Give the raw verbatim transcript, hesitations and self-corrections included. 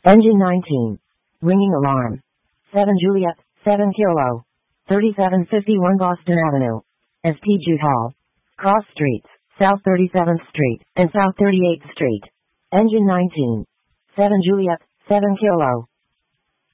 Engine nineteen. Ringing alarm. seven Juliet, seven Kilo. thirty-seven fifty-one Boston Avenue. S T Jute Hall. Cross Streets, South thirty-seventh Street, and South thirty-eighth Street. Engine nineteen. seven Juliet, seven Kilo.